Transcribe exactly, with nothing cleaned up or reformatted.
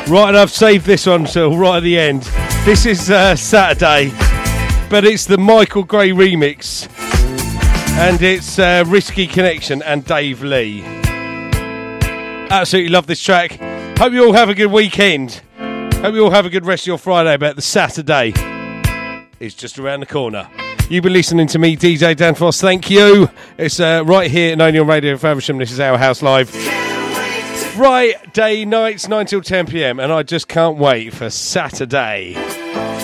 Right, and I've saved this one till right at the end. This is uh, Saturday, but it's the Michael Gray remix. And it's uh, Risky Connection and Dave Lee. Absolutely love this track. Hope you all have a good weekend. Hope you all have a good rest of your Friday, but the Saturday is just around the corner. You've been listening to me, D J Dan Frost. Thank you. It's uh, right here and only on Radio Faversham. This is Our House Live. Friday nights, nine till ten p.m. And I just can't wait for Saturday.